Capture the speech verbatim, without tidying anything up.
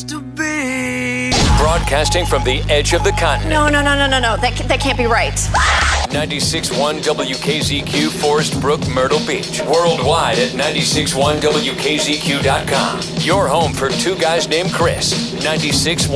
used to be. Broadcasting from the edge of the continent. No, no, no, no, no, no. That, that can't be right. ninety-six point one W K Z Q, Forest Brook, Myrtle Beach. Worldwide at ninety-six point one W K Z Q dot com. Your home for two guys named Chris. ninety-six